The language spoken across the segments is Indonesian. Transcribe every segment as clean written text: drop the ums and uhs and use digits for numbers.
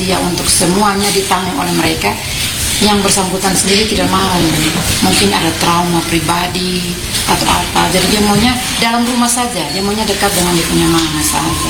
dia untuk semuanya ditanggung oleh mereka, yang bersangkutan sendiri tidak mau. Mungkin ada trauma pribadi atau apa, jadi dia maunya dalam rumah saja, dia maunya dekat dengan dia punya mama saja.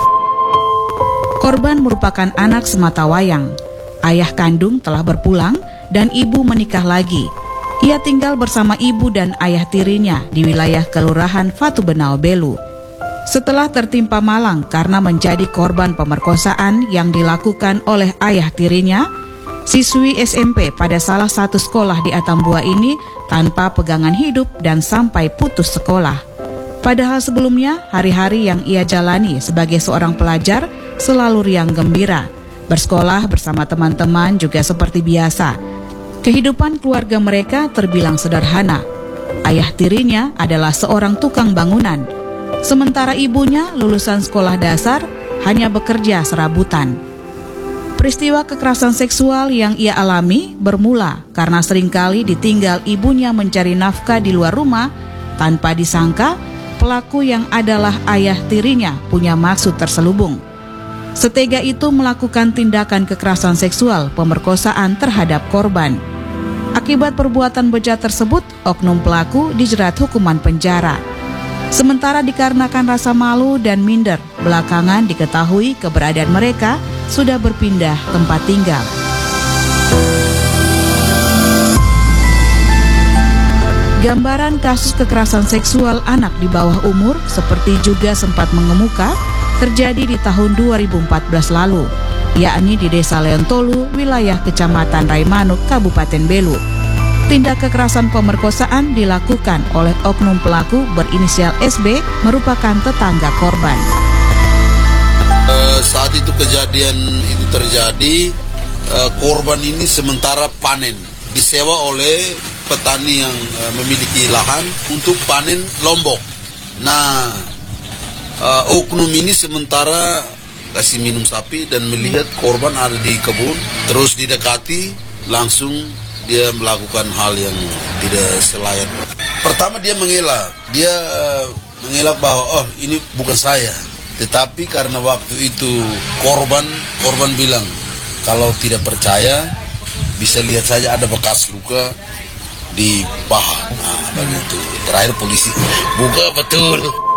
Korban merupakan anak sematawayang. Ayah kandung telah berpulang dan ibu menikah lagi. Ia tinggal bersama ibu dan ayah tirinya di wilayah Kelurahan Fatu Benau, Belu. Setelah tertimpa malang karena menjadi korban pemerkosaan yang dilakukan oleh ayah tirinya, siswi SMP pada salah satu sekolah di Atambua ini tanpa pegangan hidup dan sampai putus sekolah. Padahal sebelumnya, hari-hari yang ia jalani sebagai seorang pelajar selalu riang gembira. Bersekolah bersama teman-teman juga seperti biasa. Kehidupan keluarga mereka terbilang sederhana. Ayah tirinya adalah seorang tukang bangunan, sementara ibunya lulusan sekolah dasar hanya bekerja serabutan. Peristiwa kekerasan seksual yang ia alami bermula karena seringkali ditinggal ibunya mencari nafkah di luar rumah. Tanpa disangka, pelaku yang adalah ayah tirinya punya maksud terselubung. Setega itu melakukan tindakan kekerasan seksual pemerkosaan terhadap korban. Akibat perbuatan bejat tersebut, oknum pelaku dijerat hukuman penjara. Sementara dikarenakan rasa malu dan minder, belakangan diketahui keberadaan mereka sudah berpindah tempat tinggal. Gambaran kasus kekerasan seksual anak di bawah umur seperti juga sempat mengemuka terjadi di tahun 2014 lalu, yakni di Desa Leontolu, wilayah Kecamatan Raimanuk, Kabupaten Belu. Tindak kekerasan pemerkosaan dilakukan oleh oknum pelaku berinisial SB, merupakan tetangga korban. Saat itu kejadian itu terjadi, korban ini sementara panen, disewa oleh petani yang memiliki lahan untuk panen lombok. Nah, oknum ini sementara kasih minum sapi dan melihat korban ada di kebun, terus didekati, langsung dia melakukan hal yang tidak selayak. Pertama dia mengelak bahwa ini bukan saya. Tetapi karena waktu itu korban bilang kalau tidak percaya bisa lihat saja ada bekas luka di paha. Nah, begitu. Terakhir polisi buka betul.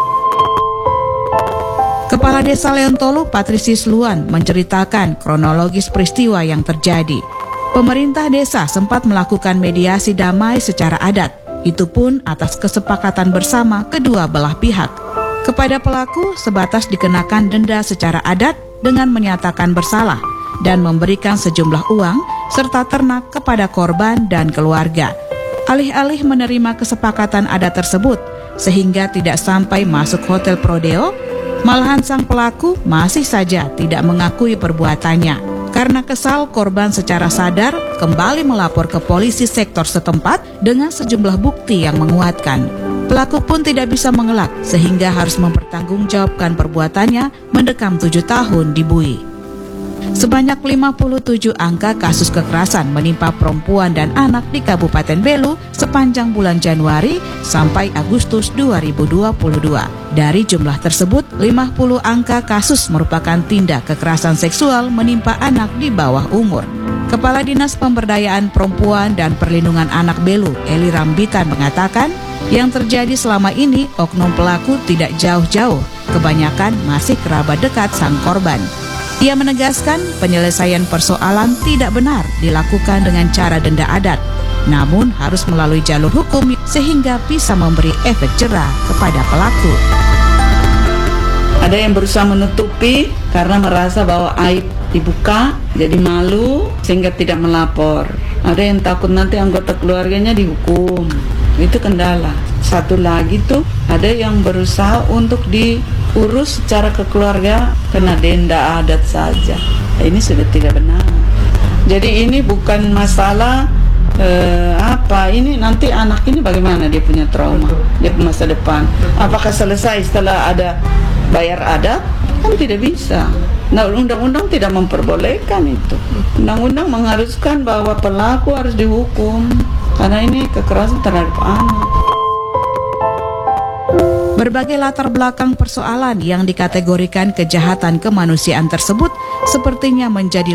Kepala Desa Leontolu, Patrisius Luan, menceritakan kronologis peristiwa yang terjadi. Pemerintah desa sempat melakukan mediasi damai secara adat, itu pun atas kesepakatan bersama kedua belah pihak. Kepada pelaku sebatas dikenakan denda secara adat dengan menyatakan bersalah dan memberikan sejumlah uang serta ternak kepada korban dan keluarga. Alih-alih menerima kesepakatan adat tersebut sehingga tidak sampai masuk hotel Prodeo, malahan sang pelaku masih saja tidak mengakui perbuatannya. Karena kesal, korban secara sadar kembali melapor ke polisi sektor setempat dengan sejumlah bukti yang menguatkan. Pelaku pun tidak bisa mengelak sehingga harus mempertanggungjawabkan perbuatannya mendekam 7 tahun di Bui. Sebanyak 57 angka kasus kekerasan menimpa perempuan dan anak di Kabupaten Belu sepanjang bulan Januari sampai Agustus 2022. Dari jumlah tersebut, 50 angka kasus merupakan tindak kekerasan seksual menimpa anak di bawah umur. Kepala Dinas Pemberdayaan Perempuan dan Perlindungan Anak Belu, Eli Rambitan, mengatakan yang terjadi selama ini oknum pelaku tidak jauh-jauh, kebanyakan masih kerabat dekat sang korban. Ia menegaskan penyelesaian persoalan tidak benar dilakukan dengan cara denda adat, namun harus melalui jalur hukum sehingga bisa memberi efek jera kepada pelaku. Ada yang berusaha menutupi karena merasa bahwa aib dibuka, jadi malu sehingga tidak melapor. Ada yang takut nanti anggota keluarganya dihukum. Itu kendala. Satu lagi tuh ada yang berusaha untuk diurus secara kekeluarga kena denda adat saja. Ini sudah tidak benar. Jadi ini bukan masalah ini nanti anak ini bagaimana dia punya trauma, dia masa depan. Apakah selesai setelah ada bayar adat? Kan tidak bisa. Nah, undang-undang tidak memperbolehkan itu. Undang-undang mengharuskan bahwa pelaku harus dihukum karena ini kekerasan terhadap anak. Berbagai latar belakang persoalan yang dikategorikan kejahatan kemanusiaan tersebut sepertinya menjadi